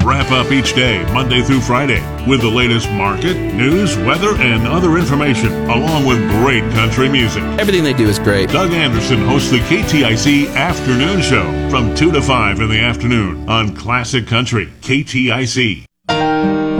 Wrap up each day, Monday through Friday, with the latest market, news, weather, and other information, along with great country music. Everything they do is great. Doug Anderson hosts the KTIC Afternoon Show from 2 to 5 in the afternoon on Classic Country, KTIC.